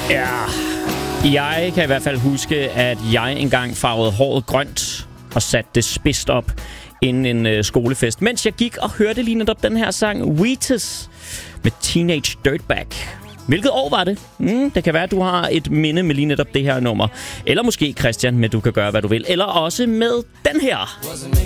Ja, jeg kan i hvert fald huske, at jeg engang farvede håret grønt og satte det spidst op inden en skolefest, mens jeg gik og hørte lige netop den her sang Wheatus med Teenage Dirtbag. Hvilket år var det? Det kan være, at du har et minde med lige netop det her nummer. Eller måske, Christian, med du kan gøre, hvad du vil. Eller også med den her.